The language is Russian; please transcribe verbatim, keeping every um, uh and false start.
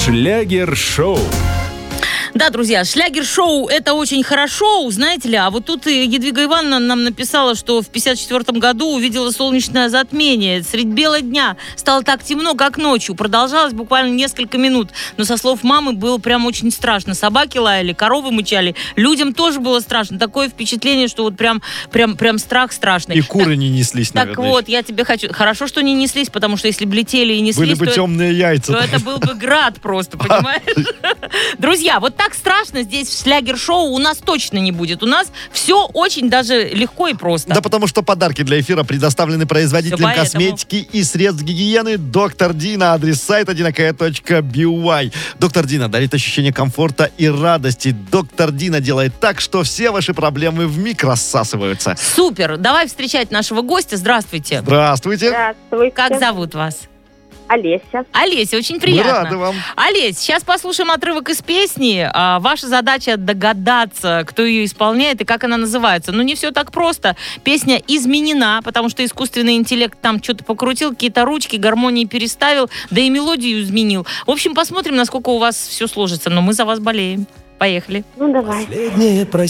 Шлягер-шоу. Да, друзья, шлягер-шоу – это очень хорошо, знаете ли, а вот тут Едвига Ивановна нам написала, что в пятьдесят четвёртом году увидела солнечное затмение. Средь бела дня стало так темно, как ночью. Продолжалось буквально несколько минут. Но со слов мамы было прям очень страшно. Собаки лаяли, коровы мычали. Людям тоже было страшно. Такое впечатление, что вот прям, прям, прям страх страшный. И куры не неслись, наверное. Так вот, я тебе хочу... Хорошо, что не неслись, потому что если бы летели и неслись, Были бы то, темные яйца. то это был бы град просто, понимаешь? Друзья, вот так страшно здесь в шлягер-шоу у нас точно не будет. У нас все очень даже легко и просто. Да потому что подарки для эфира предоставлены производителем косметики и средств гигиены Доктор Дина. Адрес сайта динакая точка би уай. Доктор Дина дарит ощущение комфорта и радости. Доктор Дина делает так, что все ваши проблемы вмиг рассасываются. Супер. Давай встречать нашего гостя. Здравствуйте. Здравствуйте. Здравствуйте. Как зовут вас? Олеся. Олеся, очень приятно. Мы рады вам. Олесь, сейчас послушаем отрывок из песни. А, ваша задача догадаться, кто ее исполняет и как она называется. Но не все так просто. Песня изменена, потому что искусственный интеллект там что-то покрутил, какие-то ручки, гармонии переставил, да и мелодию изменил. В общем, посмотрим, насколько у вас все сложится. Но мы за вас болеем. Поехали. Ну, давай. Последнее